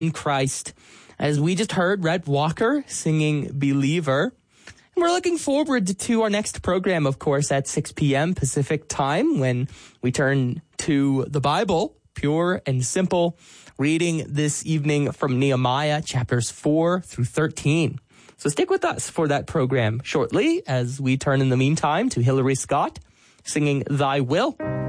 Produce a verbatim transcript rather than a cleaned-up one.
in Christ. As we just heard Red Walker singing Believer. And we're looking forward to our next program, of course, at six p.m. Pacific time when we turn to the Bible, pure and simple, reading this evening from Nehemiah chapters four through thirteen. So stick with us for that program shortly as we turn in the meantime to Hillary Scott singing Thy Will.